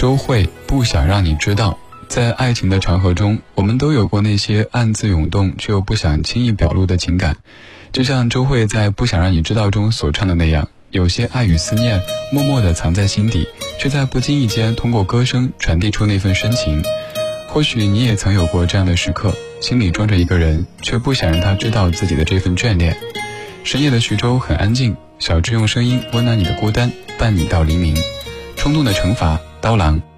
周慧，不想让你知道。在爱情的长河中，我们都有过那些暗自涌动却又不想轻易表露的情感，就像周慧在《不想让你知道》中所唱的那样，有些爱与思念默默地藏在心底，却在不经意间通过歌声传递出那份深情。或许你也曾有过这样的时刻，心里装着一个人，却不想让他知道自己的这份眷恋。深夜的徐州很安静，小智用声音温暖你的孤单，伴你到黎明。冲动的惩罚，刀郎。